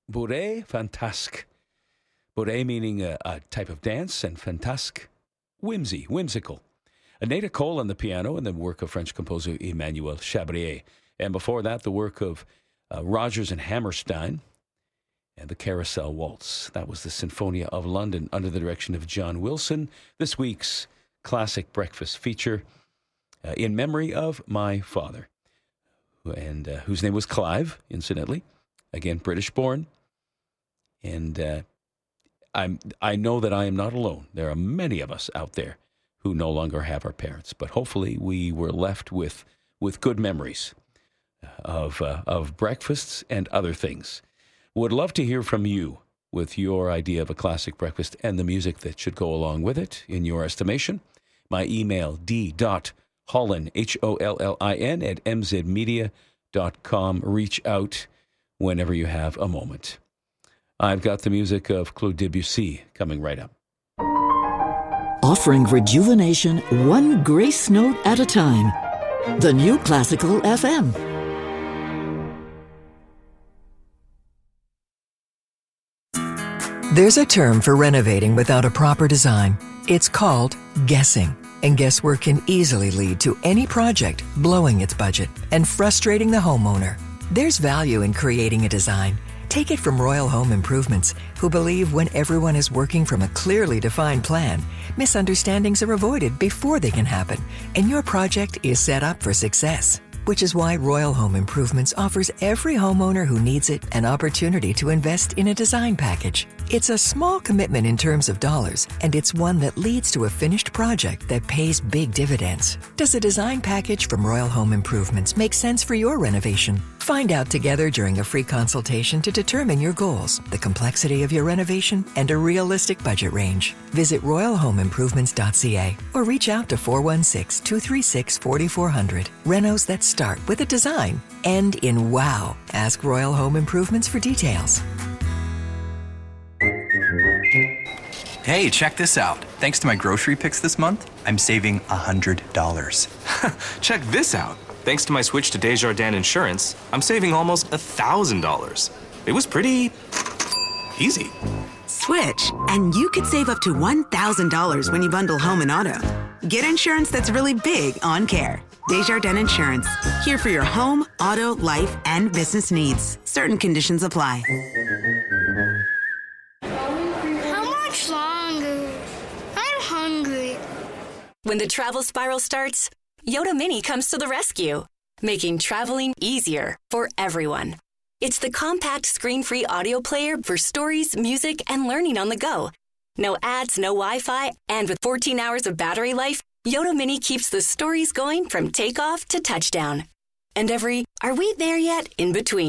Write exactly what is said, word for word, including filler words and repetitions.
Bourrée fantasque. Bourrée meaning a, a type of dance, and fantasque, whimsy, whimsical. Aneta Cole on the piano, and the work of French composer Emmanuel Chabrier. And before that, the work of uh, Rodgers and Hammerstein and the Carousel Waltz. That was the Sinfonia of London under the direction of John Wilson. This week's classic breakfast feature uh, in memory of my father, and uh, whose name was Clive, incidentally. Again, British born. And uh, I'm, I know that I am not alone. There are many of us out there who no longer have our parents, but hopefully we were left with, with good memories of, uh, of breakfasts and other things. Would love to hear from you with your idea of a classic breakfast and the music that should go along with it, in your estimation. My email, d.hollin, H O L L I N, at m z media dot com. Reach out whenever you have a moment. I've got the music of Claude Debussy coming right up. Offering rejuvenation one grace note at a time. The New Classical F M. There's a term for renovating without a proper design. It's called guessing. And guesswork can easily lead to any project blowing its budget and frustrating the homeowner. There's value in creating a design. Take it from Royal Home Improvements, who believe when everyone is working from a clearly defined plan, misunderstandings are avoided before they can happen, and your project is set up for success. Which is why Royal Home Improvements offers every homeowner who needs it an opportunity to invest in a design package. It's a small commitment in terms of dollars, and it's one that leads to a finished project that pays big dividends. Does a design package from Royal Home Improvements make sense for your renovation? Find out together during a free consultation to determine your goals, the complexity of your renovation, and a realistic budget range. Visit royal home improvements dot c a or reach out to four one six, two three six, four four zero zero. Renos that start with a design, end in wow. Ask Royal Home Improvements for details. Hey, check this out. Thanks to my grocery picks this month, I'm saving one hundred dollars. Check this out. Thanks to my switch to Desjardins Insurance, I'm saving almost one thousand dollars. It was pretty easy. Switch, and you could save up to one thousand dollars when you bundle home and auto. Get insurance that's really big on care. Desjardins Insurance, here for your home, auto, life, and business needs. Certain conditions apply. How much longer? I'm hungry. When the travel spiral starts, Yoda Mini comes to the rescue, making traveling easier for everyone. It's the compact screen-free audio player for stories, music, and learning on the go. No ads, no Wi-Fi, and with fourteen hours of battery life, Yoda Mini keeps the stories going from takeoff to touchdown. And every "are we there yet?" in between.